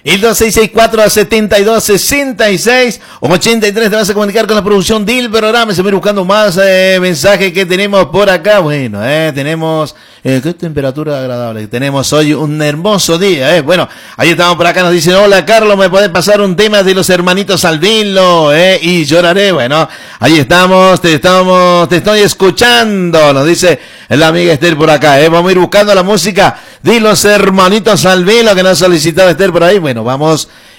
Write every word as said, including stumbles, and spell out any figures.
El dos seis seis cuatro, setenta y dos, sesenta y seis, ochenta y tres. Te vas a comunicar con la producción del programa. Se va a ir buscando más eh, mensajes que tenemos por acá. Bueno, eh, tenemos... Eh, qué temperatura agradable. Tenemos hoy un hermoso día. Eh. Bueno, ahí estamos por acá. Nos dicen, hola Carlos, ¿me podés pasar un tema de los hermanitos Alvilo? Eh, y lloraré. Bueno, ahí estamos. Te estamos, te estoy escuchando. Nos dice la amiga Esther por acá. Eh. Vamos a ir buscando la música de los hermanitos Alvilo que nos ha solicitado Esther por ahí. Bueno, vamos